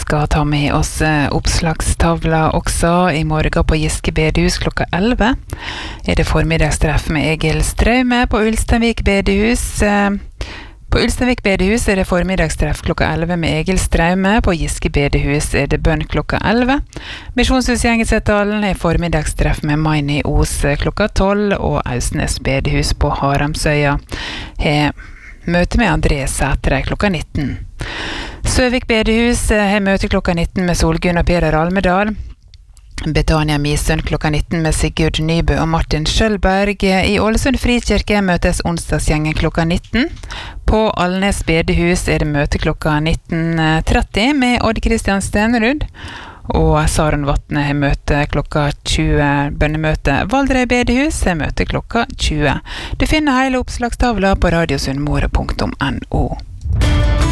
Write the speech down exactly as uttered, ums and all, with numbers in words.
skal ta med oss oppslagstavla også. I morgen på Giske bedehus klokka elleve er det formiddagstreff med Egil Straume på Ulsteinvik bedehus. På Ulsteinvik bedehus er det formiddagstreff klokka elleve med Egil Straume. På Giske bedehus er det bønn klokka elleve. Misjonshusgjengen Setalen er formiddagstreff med Maini Os klokka tolv, og Ausnes bedehus på Haramsøya har møte med André Sætre klokka nitten. Søvik bedehus har møte klokka nitten med Solgunn og Peder Almedal. Betania Misund klokka nitten med Sigurd Nybø og Martin Skjølberg. I Ålesund Frikirke møtes onsdagsgjengen klokka nitten. På Alnes bedehus er det møte klokka nitten tretti med Odd Kristian Stenrud. Og Saren Vatne har møte klokka tjue, bønnemøte. Valdrei bedehus har møte klokka tjue. Du finner hele oppslagstavla på radiosundmore punktum no.